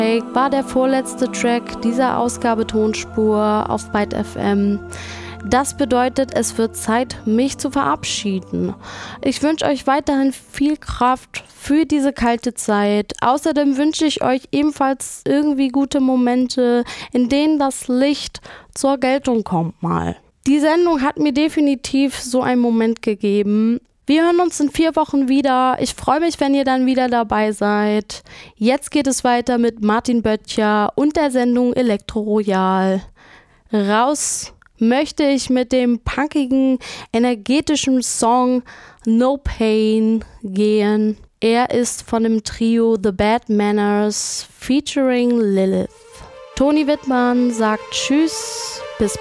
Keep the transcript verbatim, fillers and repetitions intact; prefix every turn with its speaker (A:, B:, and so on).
A: War der vorletzte Track dieser Ausgabe Tonspur auf Byte F M. Das bedeutet, es wird Zeit, mich zu verabschieden. Ich wünsche euch weiterhin viel Kraft für diese kalte Zeit. Außerdem wünsche ich euch ebenfalls irgendwie gute Momente, in denen das Licht zur Geltung kommt mal. Die Sendung hat mir definitiv so einen Moment gegeben. Wir hören uns in vier Wochen wieder. Ich freue mich, wenn ihr dann wieder dabei seid. Jetzt geht es weiter mit Martin Böttcher und der Sendung Elektro Royal. Raus möchte ich mit dem punkigen, energetischen Song No Pain gehen. Er ist von dem Trio The Bad Manners featuring Lilith. Toni Wittmann sagt Tschüss, bis bald.